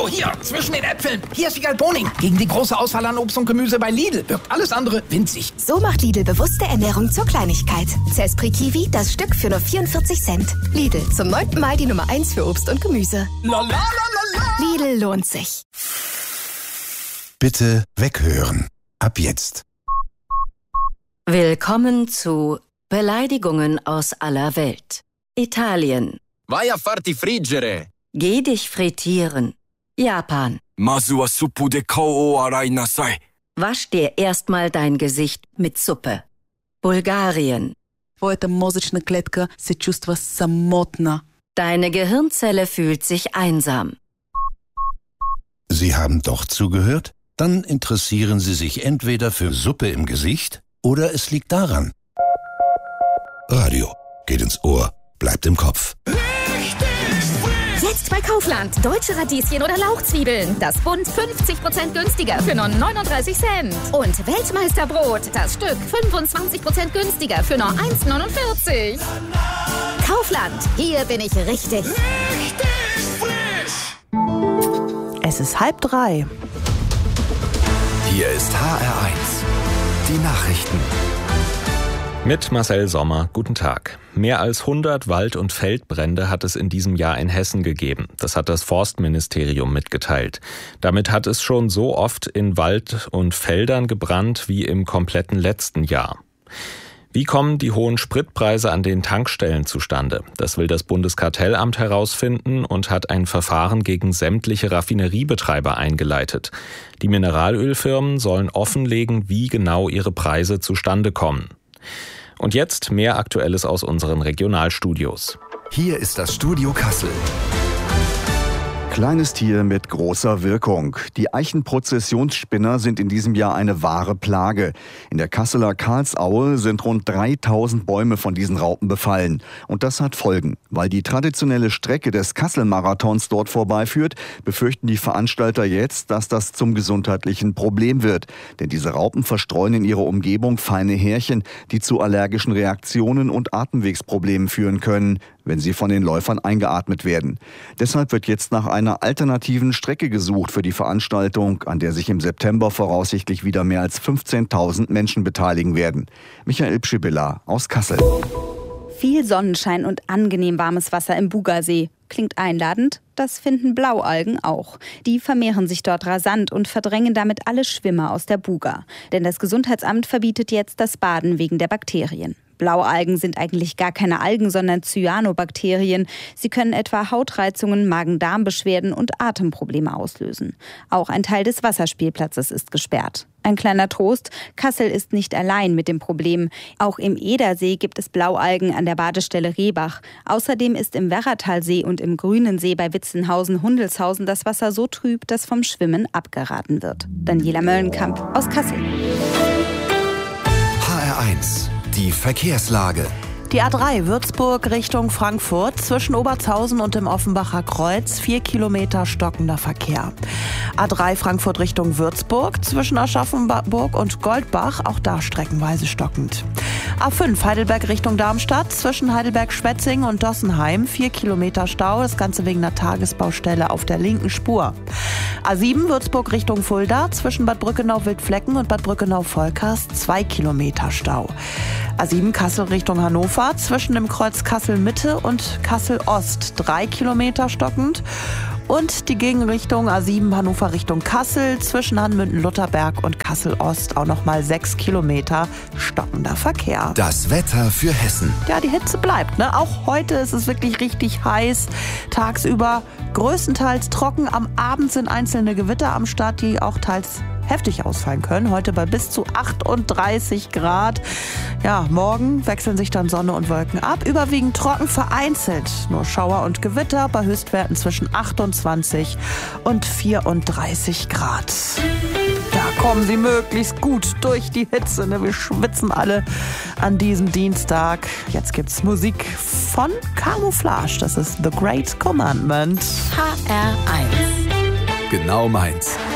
Oh, hier, zwischen den Äpfeln. Hier ist Wiegald Boning. Gegen die große Auswahl an Obst und Gemüse bei Lidl wirkt alles andere winzig. So macht Lidl bewusste Ernährung zur Kleinigkeit. Zespri Kiwi, das Stück für nur 44 Cent. Lidl, zum 9. Mal die Nummer 1 für Obst und Gemüse. Lidl lohnt sich. Bitte weghören. Ab jetzt. Willkommen zu Beleidigungen aus aller Welt. Italien. Vai a farti friggere. Geh dich frittieren. Japan. Masu wa suppu de kou o arai nasai. Wasch dir erstmal dein Gesicht mit Suppe. Bulgarien. Твоята мозъчна клетка се чувства самотна. Deine Gehirnzelle fühlt sich einsam. Sie haben doch zugehört? Dann interessieren Sie sich entweder für Suppe im Gesicht oder es liegt daran. Radio geht ins Ohr, bleibt im Kopf. Jetzt bei Kaufland. Deutsche Radieschen oder Lauchzwiebeln. Das Bund 50% günstiger für nur 39 Cent. Und Weltmeisterbrot. Das Stück 25% günstiger für nur 1,49. Kaufland. Hier bin ich richtig. Es ist 2:30. Hier ist HR1. Die Nachrichten. Mit Marcel Sommer, guten Tag. Mehr als 100 Wald- und Feldbrände hat es in diesem Jahr in Hessen gegeben. Das hat das Forstministerium mitgeteilt. Damit hat es schon so oft in Wald und Feldern gebrannt wie im kompletten letzten Jahr. Wie kommen die hohen Spritpreise an den Tankstellen zustande? Das will das Bundeskartellamt herausfinden und hat ein Verfahren gegen sämtliche Raffineriebetreiber eingeleitet. Die Mineralölfirmen sollen offenlegen, wie genau ihre Preise zustande kommen. Und jetzt mehr Aktuelles aus unseren Regionalstudios. Hier ist das Studio Kassel. Kleines Tier mit großer Wirkung. Die Eichenprozessionsspinner sind in diesem Jahr eine wahre Plage. In der Kasseler Karlsaue sind rund 3000 Bäume von diesen Raupen befallen. Und das hat Folgen. Weil die traditionelle Strecke des Kassel-Marathons dort vorbeiführt, befürchten die Veranstalter jetzt, dass das zum gesundheitlichen Problem wird. Denn diese Raupen verstreuen in ihrer Umgebung feine Härchen, die zu allergischen Reaktionen und Atemwegsproblemen führen können, wenn sie von den Läufern eingeatmet werden. Deshalb wird jetzt nach einer alternativen Strecke gesucht für die Veranstaltung, an der sich im September voraussichtlich wieder mehr als 15.000 Menschen beteiligen werden. Michael Pschibilla aus Kassel. Viel Sonnenschein und angenehm warmes Wasser im Bugasee. Klingt einladend, das finden Blaualgen auch. Die vermehren sich dort rasant und verdrängen damit alle Schwimmer aus der Buga. Denn das Gesundheitsamt verbietet jetzt das Baden wegen der Bakterien. Blaualgen sind eigentlich gar keine Algen, sondern Cyanobakterien. Sie können etwa Hautreizungen, Magen-Darm-Beschwerden und Atemprobleme auslösen. Auch ein Teil des Wasserspielplatzes ist gesperrt. Ein kleiner Trost, Kassel ist nicht allein mit dem Problem. Auch im Edersee gibt es Blaualgen an der Badestelle Rehbach. Außerdem ist im Werratalsee und im Grünensee bei Witzenhausen-Hundelshausen das Wasser so trüb, dass vom Schwimmen abgeraten wird. Daniela Möllenkamp aus Kassel. HR1. Die Verkehrslage. Die A3 Würzburg Richtung Frankfurt zwischen Obertshausen und dem Offenbacher Kreuz 4 Kilometer stockender Verkehr. A3 Frankfurt Richtung Würzburg zwischen Aschaffenburg und Goldbach, auch da streckenweise stockend. A5 Heidelberg Richtung Darmstadt zwischen Heidelberg-Schwetzing und Dossenheim 4 Kilometer Stau, das Ganze wegen einer Tagesbaustelle auf der linken Spur. A7 Würzburg Richtung Fulda zwischen Bad Brückenau-Wildflecken und Bad Brückenau-Volkers 2 Kilometer Stau. A7 Kassel Richtung Hannover zwischen dem Kreuz Kassel-Mitte und Kassel-Ost 3 Kilometer stockend. Und die Gegenrichtung A7 Hannover Richtung Kassel zwischen Hanmünden-Lutherberg und Kassel-Ost auch nochmal 6 Kilometer stockender Verkehr. Das Wetter für Hessen. Ja, die Hitze bleibt, ne? Auch heute ist es wirklich richtig heiß. Tagsüber größtenteils trocken. Am Abend sind einzelne Gewitter am Start, die auch teils heftig ausfallen können. Heute bei bis zu 38 Grad. Ja, morgen wechseln sich dann Sonne und Wolken ab. Überwiegend trocken, vereinzelt nur Schauer und Gewitter bei Höchstwerten zwischen 28 und 34 Grad. Da kommen Sie möglichst gut durch die Hitze. Ne? Wir schwitzen alle an diesem Dienstag. Jetzt gibt's Musik von Camouflage. Das ist The Great Commandment. HR1. Genau meins.